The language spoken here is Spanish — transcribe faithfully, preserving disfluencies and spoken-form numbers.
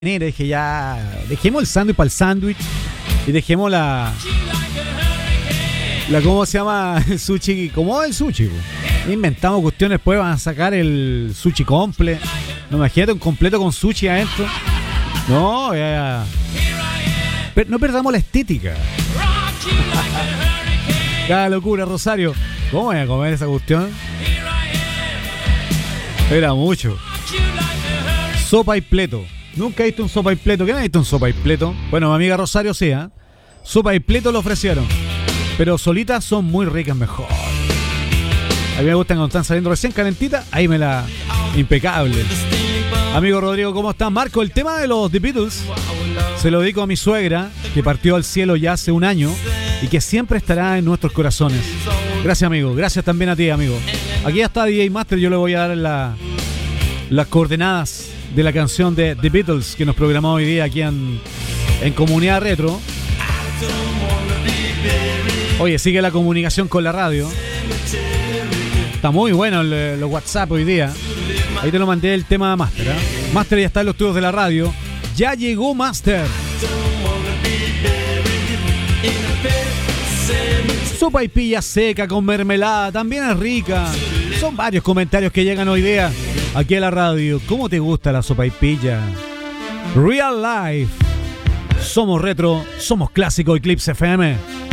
Dije ya, dejemos el sándwich para el sándwich y dejemos la, la ¿cómo se llama? El sushi, ¿cómo es el sushi? Po? Inventamos cuestiones, después van a sacar el sushi comple. No, imagínate un completo con sushi adentro. No, ya, ya. No perdamos la estética. Cada locura, Rosario. ¿Cómo voy a comer esa cuestión? Era mucho. Sopa y pleto. Nunca he visto un sopa y pleto. ¿Quién ha visto un sopa y pleto? Bueno, mi amiga Rosario sí, ¿eh? Sopa y pleto lo ofrecieron. Pero solitas son muy ricas mejor. A mí me gustan cuando están saliendo recién calentitas. Ahí me la... Impecable. Amigo Rodrigo, ¿cómo estás? Marco, el tema de los The Beatles se lo dedico a mi suegra, que partió al cielo ya hace un año y que siempre estará en nuestros corazones. Gracias, amigo. Gracias también a ti, amigo. Aquí ya está D J Master. Yo le voy a dar la, las coordenadas de la canción de The Beatles que nos programó hoy día aquí en, en Comunidad Retro. Oye, sigue la comunicación con la radio. Está muy bueno el, el WhatsApp hoy día. Ahí te lo mandé el tema de Master, ¿eh? Master ya está en los estudios de la radio. Ya llegó Master. Sopa y pilla seca con mermelada, también es rica. Son varios comentarios que llegan hoy día aquí a la radio. ¿Cómo te gusta la sopa y pilla? Real Life. Somos retro, somos clásico Eclipse F M.